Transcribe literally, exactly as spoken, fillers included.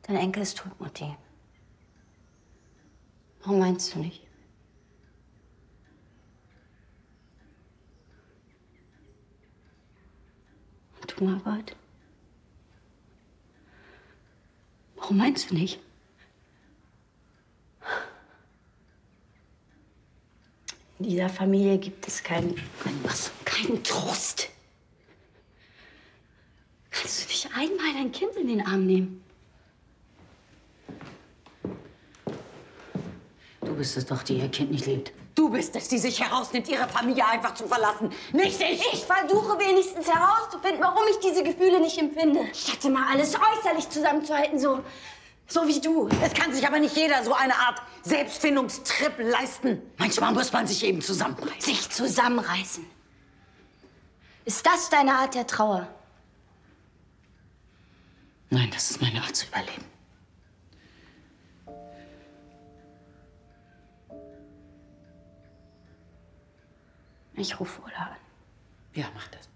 Dein Enkel ist tot, Mutti. Warum meinst du nicht? Und du, Margot? Warum meinst du nicht? In dieser Familie gibt es keinen, keinen, was, keinen Trost. Kannst du nicht einmal dein Kind in den Arm nehmen? Du bist es doch, die ihr Kind nicht liebt. Du bist es, die sich herausnimmt, ihre Familie einfach zu verlassen. Nicht ich! Ich versuche wenigstens herauszufinden, warum ich diese Gefühle nicht empfinde. Statt immer alles äußerlich zusammenzuhalten, so, so wie du. Es kann sich aber nicht jeder so eine Art Selbstfindungstrip leisten. Manchmal muss man sich eben zusammenreißen. Sich zusammenreißen. Ist das deine Art der Trauer? Nein, das ist meine Art zu überleben. Ich rufe Ola an. Ja, mach das.